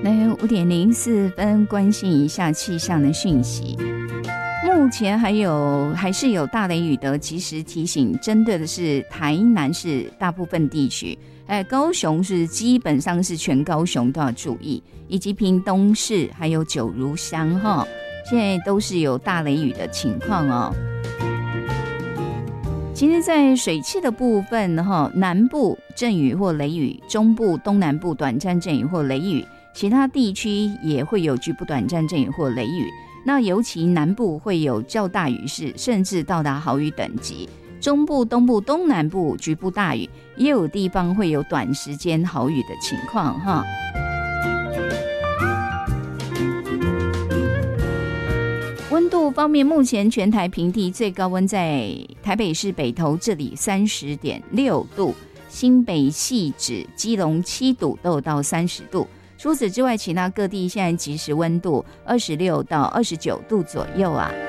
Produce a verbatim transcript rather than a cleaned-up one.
来五点零四分，关心一下气象的讯息。目前还有还是有大雷雨的及时提醒，针对的是台南市大部分地区，哎，高雄是基本上是全高雄都要注意，以及屏东市还有九如乡哈，现在都是有大雷雨的情况哦。其实在水汽的部分哈，南部阵雨或雷雨，中部东南部短暂阵雨或雷雨，其他地区也会有局部短暂阵雨或雷雨，那尤其南部会有较大雨势，甚至到达豪雨等级，中部东部东南部局部大雨，也有地方会有短时间豪雨的情况哈。温度方面，目前全台平地最高温在台北市北投这里 三十点六度，新北汐止、基隆七堵都有到三十度。除此之外，其他各地现在即时温度二十六到二十九度左右啊。